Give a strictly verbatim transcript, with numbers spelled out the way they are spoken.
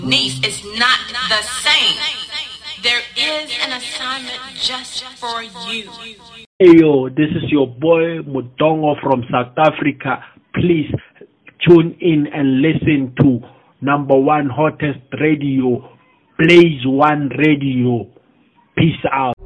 Niece, it's not the same. There is an assignment just for you. Hey yo, this is your boy Mudongo from South Africa. Please tune in and listen to number one hottest radio, Blaze One Radio. Peace out.